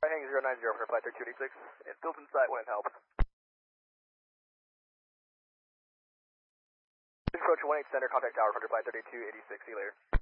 Hang 090 for flight 3286. It's built inside when it helps. Approach 18 center, contact tower, 100 flight 3286, see you later.